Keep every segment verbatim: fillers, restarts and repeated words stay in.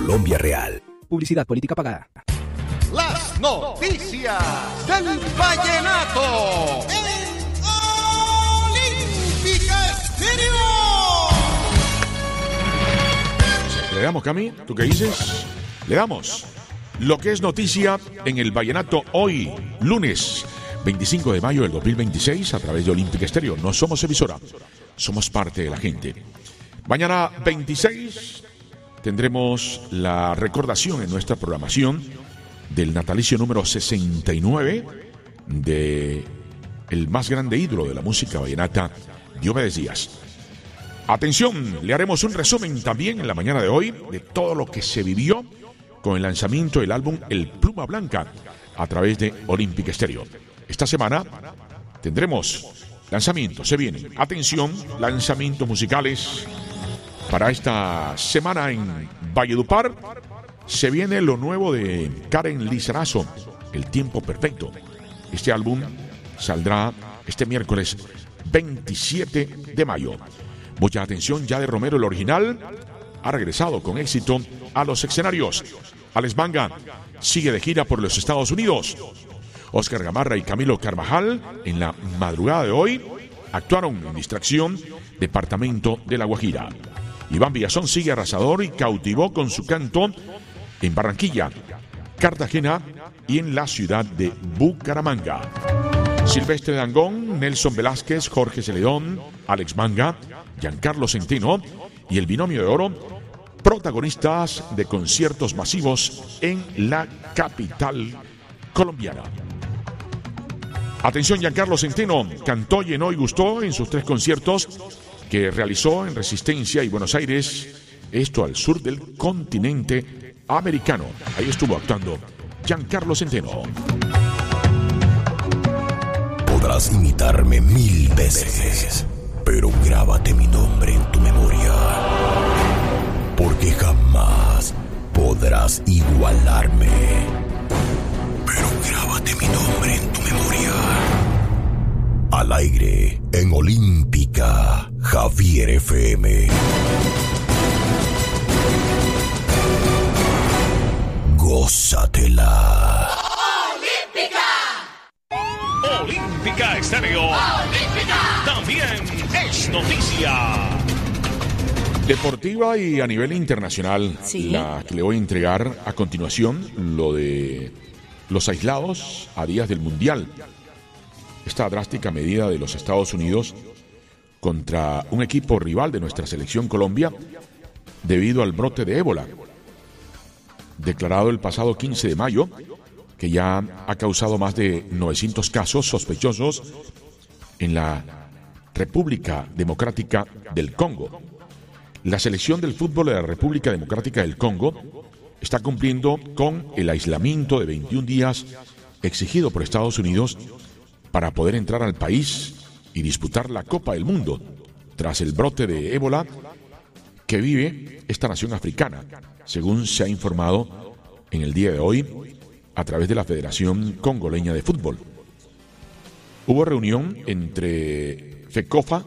Colombia Real. Publicidad política pagada. Las noticias del vallenato en Olímpica Estéreo. Le damos, Cami, ¿tú qué dices? Le damos lo que es noticia en el vallenato hoy, lunes veinticinco de mayo del dos mil veintiséis, a través de Olímpica Estéreo. No somos emisora, somos parte de la gente. Mañana veintiséis tendremos la recordación en nuestra programación del natalicio número sesenta y nueve de el más grande ídolo de la música vallenata, Diomedes Díaz. Atención, le haremos un resumen también en la mañana de hoy de todo lo que se vivió con el lanzamiento del álbum El Pluma Blanca a través de Olímpica Estéreo. Esta semana tendremos lanzamientos, se vienen. Atención, lanzamientos musicales para esta semana en Valledupar. Se viene lo nuevo de Karen Lizarazo, El Tiempo Perfecto. Este álbum saldrá este miércoles veintisiete de mayo. Mucha atención, Yade Romero, el original, ha regresado con éxito a los escenarios. Alex Manga sigue de gira por los Estados Unidos. Oscar Gamarra y Camilo Carvajal, en la madrugada de hoy, actuaron en Distracción, departamento de La Guajira. Iván Villazón sigue arrasador y cautivó con su canto en Barranquilla, Cartagena y en la ciudad de Bucaramanga. Silvestre Dangond, Nelson Velázquez, Jorge Celedón, Alex Manga, Giancarlo Centeno y el Binomio de Oro, protagonistas de conciertos masivos en la capital colombiana. Atención, Giancarlo Centeno cantó, llenó y gustó en sus tres conciertos que realizó en Resistencia y Buenos Aires, esto al sur del continente americano. Ahí estuvo actuando Giancarlo Centeno. Podrás imitarme mil veces, pero grábate mi nombre en tu memoria, porque jamás podrás igualarme. Pero grábate mi nombre en tu memoria. Al aire, en Olímpica, Javier F M. Gózatela. Olímpica. Olímpica Estéreo. Olímpica. También es noticia Deportiva y a nivel internacional. Sí. La que le voy a entregar a continuación, lo de los aislados a días del Mundial. Esta drástica medida de los Estados Unidos contra un equipo rival de nuestra selección Colombia debido al brote de ébola, declarado el pasado quince de mayo, que ya ha causado más de novecientos casos sospechosos en la República Democrática del Congo. La selección del fútbol de la República Democrática del Congo está cumpliendo con el aislamiento de veintiún días exigido por Estados Unidos para poder entrar al país y disputar la Copa del Mundo tras el brote de ébola que vive esta nación africana, según se ha informado en el día de hoy a través de la Federación Congoleña de Fútbol. Hubo reunión entre FECOFA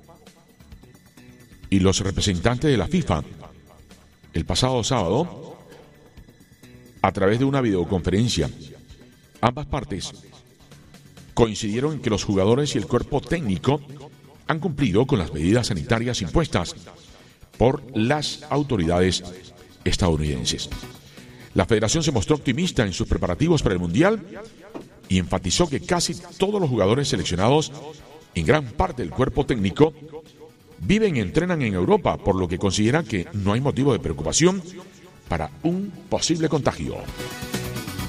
y los representantes de la FIFA el pasado sábado a través de una videoconferencia. Ambas partes coincidieron en que los jugadores y el cuerpo técnico han cumplido con las medidas sanitarias impuestas por las autoridades estadounidenses. La federación se mostró optimista en sus preparativos para el Mundial y enfatizó que casi todos los jugadores seleccionados, en gran parte del cuerpo técnico, viven y entrenan en Europa, por lo que consideran que no hay motivo de preocupación para un posible contagio.